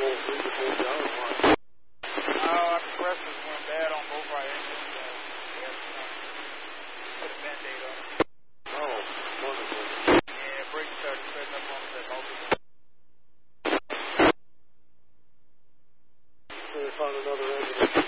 Our compressors went bad on both our engines. We had to put a Band-Aid on them. Oh, wonderful. Yeah, brakes started setting up on that multiple. So they found another engine.